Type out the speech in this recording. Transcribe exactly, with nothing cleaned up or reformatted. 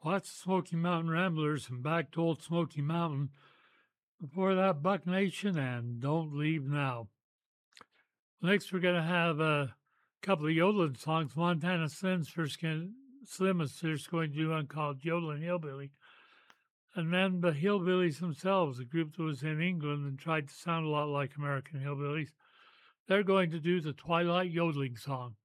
Watch the Smoky Mountain Ramblers and back to Old Smoky Mountain. Before that, Buck Nation and Don't Leave Now. Next, we're going to have a couple of yodeling songs. Montana Slim's first going, Slim is first going to do one called Yodeling Hillbilly. And then the Hillbillies themselves, a group that was in England and tried to sound a lot like American Hillbillies, they're going to do the Twilight Yodeling song.